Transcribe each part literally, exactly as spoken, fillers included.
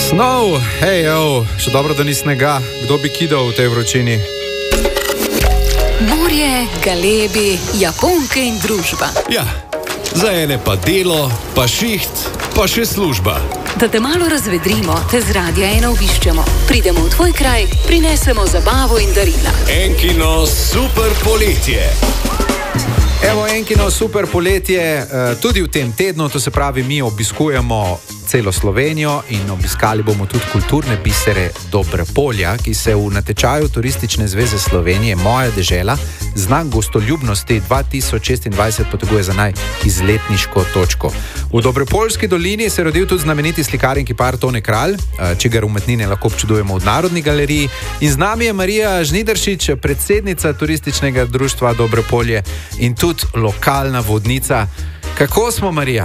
Snov, hej, jo, še dobro, da ni snega. Kdo bi kidal v tej vročini? Burje, galebi, Japonke in družba. Ja, za ene pa delo, pa šiht, pa še služba. Da te malo razvedrimo, te z Radia ena obiščemo. Pridemo v tvoj kraj, prinesemo zabavo in darila. Enkino super poletje. Evo, Enkino super poletje, tudi v tem tednu, to se pravi, mi obiskujemo celo Slovenijo in obiskali bomo tudi kulturne bisere Dobrepolja, ki se v natečaju Turistične zveze Slovenije Moja dežela znak gostoljubnosti dva tisoč šestindvajset poteguje za najizletniško točko. V Dobrepoljski dolini se je rodil tudi znameniti slikar in kipar Tone Kralj, čigar umetnine lahko občudujemo v Narodni galeriji. In z nami je Marija Žnidaršič, predsednica Turističnega društva Dobrepolje in tudi lokalna vodnica. Kako smo, Marija?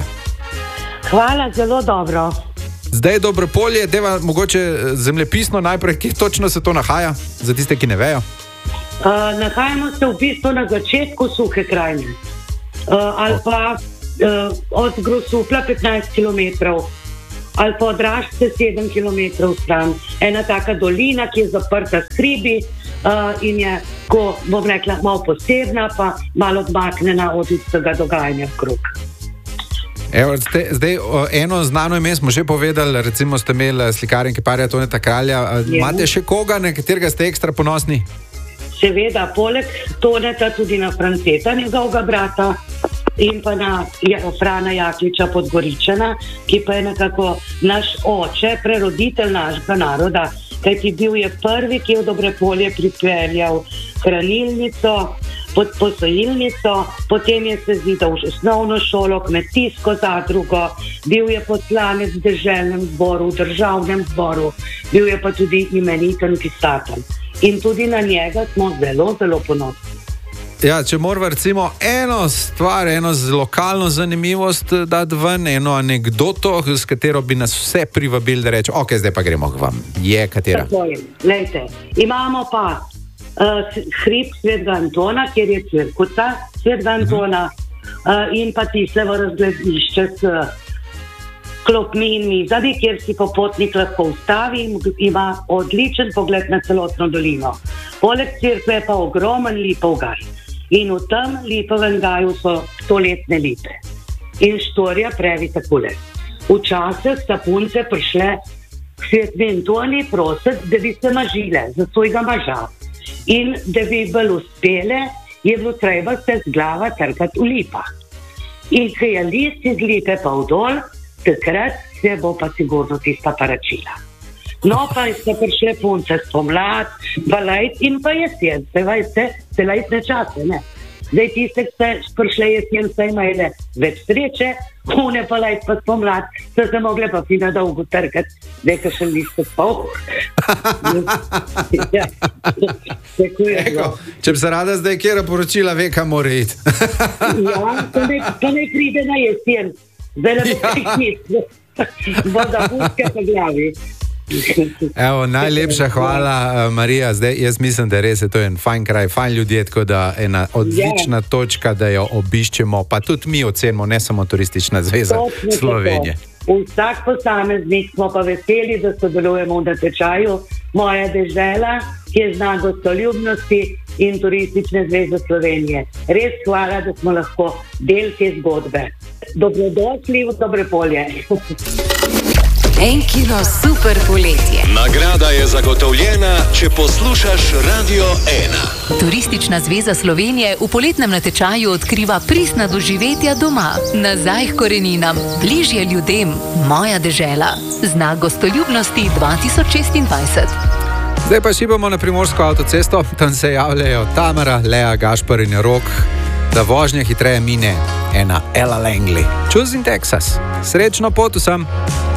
Hvala, zelo dobro. Zdaj Dobrepolje, deva mogoče zemljepisno najprej, kje točno se to nahaja, za tiste, ki ne vejo? Uh, nahajamo se v bistvu na začetku Suhe krajine. Uh, ali pa uh, od Grosuplja petnajst kilometrov, ali pa od Rašce sedem kilometrov stran. Ena taka dolina, ki je zaprta s hribi uh, in je, ko bom rekla, malo posebna, pa malo odmaknjena od vsega dogajanja vkrog. Evo, zdaj, zdaj eno znano ime smo že povedali, recimo ste imeli slikarja in kiparja Toneta Kralja. Imate še koga, na katerega ste ekstra ponosni? Seveda, poleg Toneta tudi na Franceta, njegovega brata, in pa na Frana Jakliča Podgoričana, ki pa je nekako naš oče, preroditelj našega naroda, kajti bil je prvi, ki je v Dobrepolje pripeljal hranilnico, pod posojilnico, potem je se zidal v osnovno šolo, kmetijsko zadrugo, bil je poslanec v deželnem zboru, v državnem zboru, bil je pa tudi imeniten pisatelj. In tudi na njega smo zelo, zelo ponosni. Ja, če moramo recimo eno stvar, eno lokalno zanimivost dati ven, eno anekdoto, s katero bi nas vse privabili, da reče, ok, zdaj pa gremo k vam. Je katera? Tako je, lejte, imamo pa Uh, hrib Svetega Antona, kjer je cirkuca Svetega Antona, uh, in pa tislevo razgledišče s klopmi in mizami, kjer si popotnik lahko ustavi in ima odličen pogled na celotno dolino. Poleg cirkve je pa ogromen lipov gaj. In v tem lipovem gaju so stoletne lipe. In štorija pravi takole. Včasih sta punce prišle k Svetemu Antoni prosit, da bi se mažile za svojega moža. In da bi bolj uspele, je bilo treba se z glava trkati v lipah. In ko je list iz lipe pa vdol, takrat se bo pa sigurno tista paračila. No, pa ste prišle punce spomlad, balajt in pa jesen, se vajste, se lajtne čase, ne? Zdaj tiste, ki ste prišle jesen, se imele več sreče, une pa lajt pa spomlad, so se mogle pa fina dolgo trkati, nekaj še niste spol. Ja, Eko, če bi se rada zdaj kjera poročila, ve, kam mora iti. Ja, to ne, to ne pride na jesen, zdaj ne bo priknit, voda puske po glavi. Evo, najlepša hvala, Marija. Zdaj, jaz mislim, da res je to en fajn kraj, fajn ljudje, tako da ena odlična yeah. točka, da jo obiščemo, pa tudi mi ocenimo, ne samo Turistična zveza Slovenije. Vsak posameznik smo pa veseli, da sodelujemo v natečaju Moja dežela, ki je znak gostoljubnosti in Turistične zveze Slovenije. Res hvala, da smo lahko del te zgodbe. Dobrodošli v Dobrepolje. Enkino super poletje. Nagrada je zagotovljena, če poslušaš Radio ena. Turistična zveza Slovenije v poletnem natečaju odkriva pristna doživetja doma. Nazaj k koreninam, bližje ljudem. Moja dežela. Znak gostoljubnosti dva tisoč šestindvajset. Zdaj pa šibamo na Primorsko avtocesto. Tam se javljajo Tamara, Lea, Gašper in Rok, da vožnja hitreje mine ena Ella Langley. Choosing Texas. Srečno pot vsem.